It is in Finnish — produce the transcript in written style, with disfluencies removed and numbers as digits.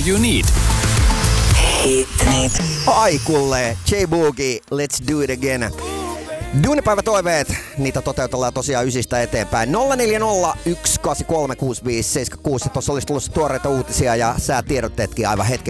you need. Aikulle, J-Boogie, let's do it again. Duunipäivätoiveet, niitä toteutellaan tosiaan ysistä eteenpäin. 040 183 65 76. Tuossa olisi tullut tuoreita uutisia ja säätiedotteetkin aivan hetken